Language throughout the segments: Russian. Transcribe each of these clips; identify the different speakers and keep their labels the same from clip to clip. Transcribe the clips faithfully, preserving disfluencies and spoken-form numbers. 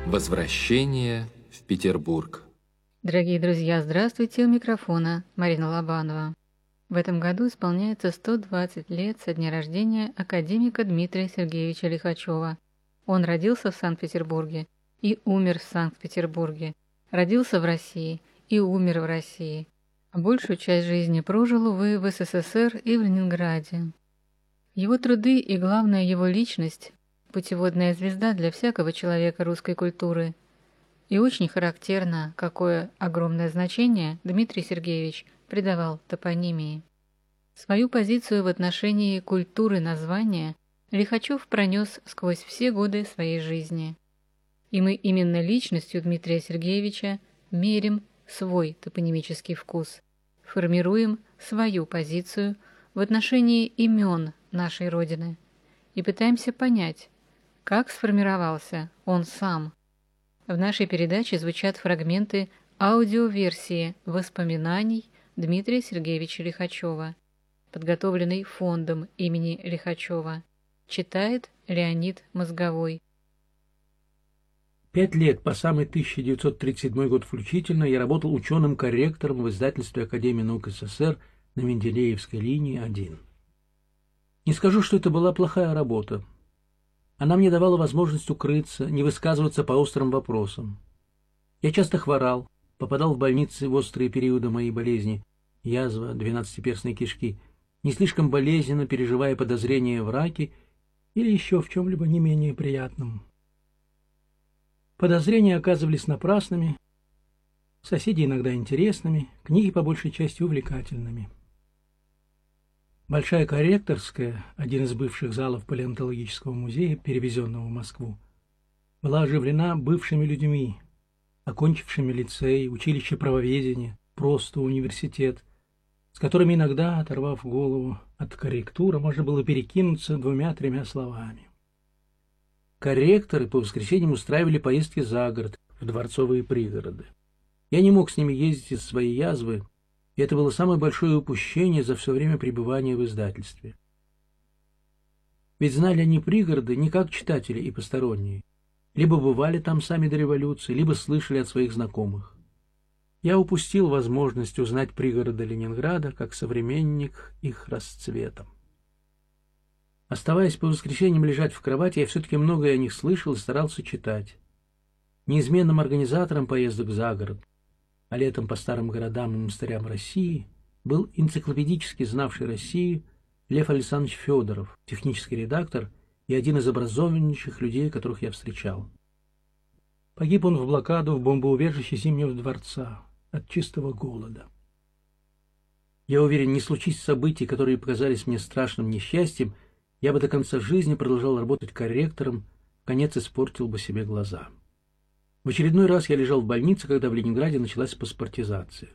Speaker 1: Возвращение в Петербург.
Speaker 2: Дорогие друзья, здравствуйте, у микрофона Марина Лобанова. В этом году исполняется сто двадцать лет со дня рождения академика Дмитрия Сергеевича Лихачева. Он родился в Санкт-Петербурге и умер в Санкт-Петербурге, родился в России и умер в России, а большую часть жизни прожил, увы, в СССР и в Ленинграде. Его труды и, главное, его личность – путеводная звезда для всякого человека русской культуры. И очень характерно, какое огромное значение Дмитрий Сергеевич придавал топонимии. Свою позицию в отношении культуры названия Лихачев пронес сквозь все годы своей жизни. И мы именно личностью Дмитрия Сергеевича мерим свой топонимический вкус, формируем свою позицию в отношении имен нашей Родины и пытаемся понять, как сформировался он сам. В нашей передаче звучат фрагменты аудиоверсии воспоминаний Дмитрия Сергеевича Лихачева, подготовленной фондом имени Лихачева. Читает Леонид Мозговой.
Speaker 3: Пять лет, по самый тысяча девятьсот тридцать седьмой год включительно, я работал ученым-корректором в издательстве Академии наук СССР на Менделеевской линии один. Не скажу, что это была плохая работа. Она мне давала возможность укрыться, не высказываться по острым вопросам. Я часто хворал, попадал в больницы в острые периоды моей болезни, язва двенадцатиперстной кишки, не слишком болезненно переживая подозрения в раке или еще в чем-либо не менее приятном. Подозрения оказывались напрасными, соседи иногда интересными, книги по большей части увлекательными. Большая корректорская, один из бывших залов палеонтологического музея, перевезенного в Москву, была оживлена бывшими людьми, окончившими лицей, училище правоведения, просто университет, с которыми иногда, оторвав голову от корректуры, можно было перекинуться двумя-тремя словами. Корректоры по воскресеньям устраивали поездки за город, в дворцовые пригороды. Я не мог с ними ездить из своей язвы, и это было самое большое упущение за все время пребывания в издательстве. Ведь знали они пригороды не как читатели и посторонние, либо бывали там сами до революции, либо слышали от своих знакомых. Я упустил возможность узнать пригороды Ленинграда как современник их расцветом. Оставаясь по воскресеньям лежать в кровати, я все-таки многое о них слышал и старался читать. Неизменным организатором поездок за город, а летом по старым городам и монастырям России, был энциклопедически знавший Россию Лев Александрович Федоров, технический редактор и один из образованнейших людей, которых я встречал. Погиб он в блокаду в бомбоубежище Зимнего дворца от чистого голода. Я уверен, не случись событий, которые показались мне страшным несчастьем, я бы до конца жизни продолжал работать корректором, в конец испортил бы себе глаза. В очередной раз я лежал в больнице, когда в Ленинграде началась паспортизация.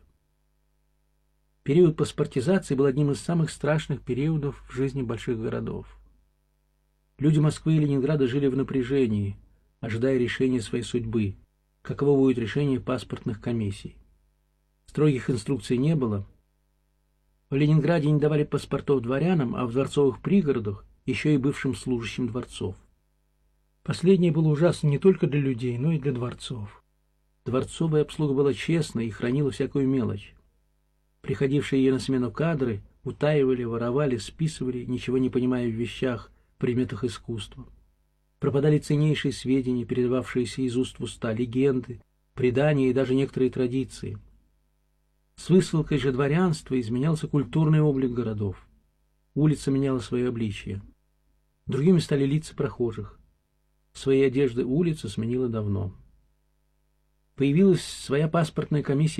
Speaker 3: Период паспортизации был одним из самых страшных периодов в жизни больших городов. Люди Москвы и Ленинграда жили в напряжении, ожидая решения своей судьбы, каково будет решение паспортных комиссий. Строгих инструкций не было. В Ленинграде не давали паспортов дворянам, а в дворцовых пригородах еще и бывшим служащим дворцов. Последнее было ужасно не только для людей, но и для дворцов. Дворцовая обслуга была честной и хранила всякую мелочь. Приходившие ей на смену кадры утаивали, воровали, списывали, ничего не понимая в вещах, предметах искусства. Пропадали ценнейшие сведения, передававшиеся из уст в уста, легенды, предания и даже некоторые традиции. С высылкой же дворянства изменялся культурный облик городов. Улица меняла свое обличие. Другими стали лица прохожих. Свои одежды улица сменила давно. Появилась своя паспортная комиссия